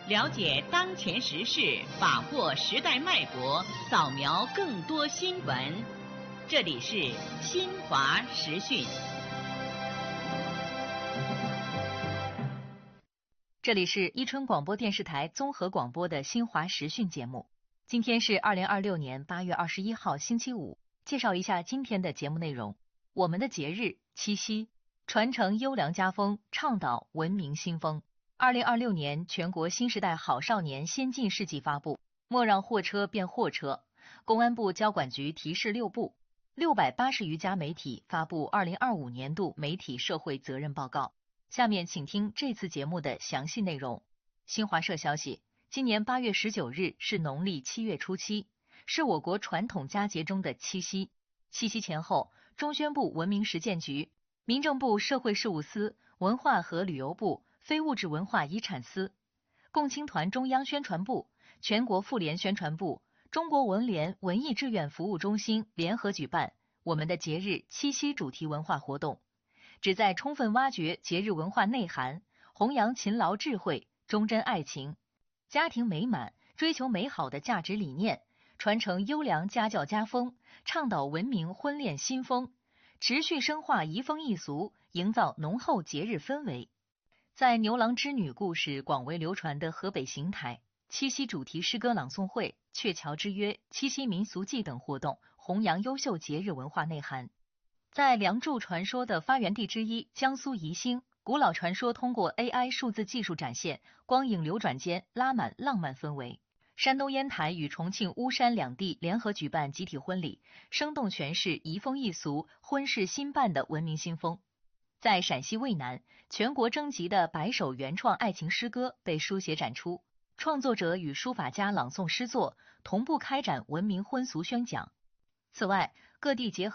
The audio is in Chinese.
了解当前时事，把握时代脉搏，扫描更多新闻。这里是新华时讯。 这里是伊春广播电视台综合广播的新华时讯节目。今天是2026年8月21号星期五。介绍一下今天的节目内容。我们的节日七夕，传承优良家风，倡导文明新风。2026年全国新时代好少年先进事迹发布，莫让货车变货车。公安部交管局提示6部，680余家媒体发布2025年度媒体社会责任报告。下面请听这次节目的详细内容。新华社消息，今年8月19日是农历7月初7，是我国传统佳节中的七夕。七夕前后，中宣部文明实践局、民政部社会事务司、文化和旅游部、非物质文化遗产司、共青团中央宣传部、全国妇联宣传部、中国文联文艺志愿服务中心联合举办我们的节日七夕主题文化活动，旨在充分挖掘节日文化内涵，弘扬勤劳智慧、忠贞爱情、家庭美满、追求美好的价值理念，传承优良家教家风，倡导文明婚恋新风，持续深化移风易俗，营造浓厚节日氛围。在牛郎织女故事广为流传的河北邢台，七夕主题诗歌朗诵会、鹊桥之约、七夕民俗祭等活动，弘扬优秀节日文化内涵。在梁祝传说的发源地之一江苏宜兴，古老传说通过 AI 数字技术展现，光影流转间拉满浪漫氛围。山东烟台与重庆巫山两地联合举办集体婚礼，生动诠释移风易俗、婚事新办的文明新风。在陕西渭南，全国征集的100首原创爱情诗歌被书写展出，创作者与书法家朗诵诗作，同步开展文明婚俗宣讲。此外，各地结合